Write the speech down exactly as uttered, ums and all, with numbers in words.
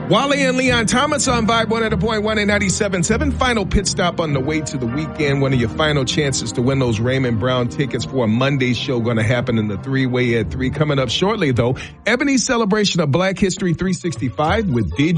Wale and Leon Thomas on Vibe one oh point one and ninety-seven point seven. Final pit stop on the way to the weekend. One of your final chances to win those Raymond Brown tickets for a Monday show going to happen in the three-way at three. Coming up shortly, though, Ebony's celebration of Black History three sixty-five with Did